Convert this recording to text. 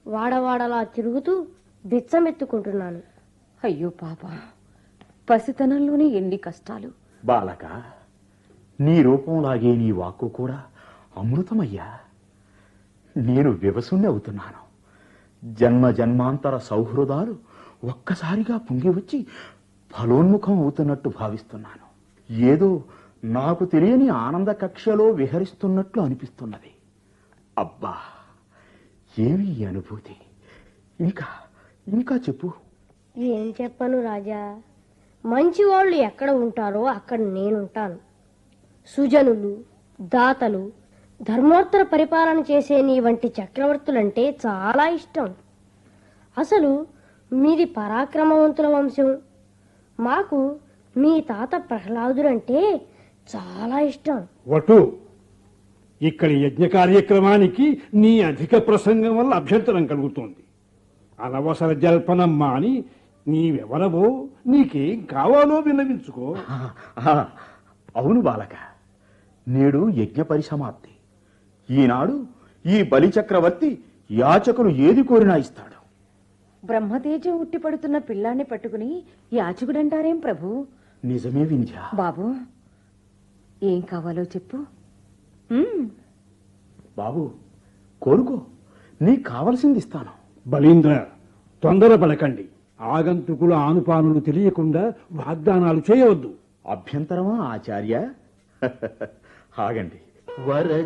వాడవాడలా తిరుగుతూ బిచ్చమెత్తుకుంటున్నాను. అయ్యో పాప, పసితనంలోనే ఎన్ని కష్టాలు. బాలక, నీ రూపంలాగే నీ వాక్కు కూడా అమృతమయ్యా. నేను వివసుణ్ణి అవుతున్నాను. జన్మ జన్మాంతర సౌహృదాలు ఒక్కసారిగా పొంగి వచ్చి ఫలోన్ముఖం అవుతున్నట్టు భావిస్తున్నాను. ఏదో నాకు తెలియని ఆనంద కక్షలో విహరిస్తున్నట్లు అనిపిస్తున్నది. అబ్బా, ఏమి ఈ అనుభూతి! ఇంకా ఇంకా చెప్పు. ఏం చెప్పను రాజా, మంచి వాళ్ళు ఎక్కడ ఉంటారో అక్కడ నేనుంటాను. సుజనులు, దాతలు, ధర్మోత్తర పరిపాలన చేసే నీ వంటి చక్రవర్తులంటే చాలా ఇష్టం. అసలు మీది పరాక్రమవంతుల వంశం. మాకు మీ తాత ప్రహ్లాదుడంటే చాలా ఇష్టం. వటు, ఇక్కడి యజ్ఞ కార్యక్రమానికి నీ అధిక ప్రసంగం వల్ల అభ్యంతరం కలుగుతోంది. అనవసర జల్పనం మాని నీవెవరవో, నీకేం కావాలో విన్నవించుకో. అవును బాలక, నేడు యజ్ఞ పరిసమాప్తి. ఈనాడు ఈ బలిచక్రవర్తి యాచకులు ఏది కోరినా ఇస్తాడు. బ్రహ్మతేజం ఉట్టిపడుతున్న పిల్లాన్ని పట్టుకుని యాచకుడంటారేం ప్రభు? నిజమే వింధ్య. బాబు, ఏం కావాలో చెప్పు. బాబు, కోరుకో, నీకు కావలసింది ఇస్తాను. బలీంద్ర, తొందరపడకండి. ఆగంతుకుల ఆనుపానులు తెలియకుండా వాగ్దానాలు చేయవద్దు. అభ్యంతరమా ఆచార్య? ఆగండి.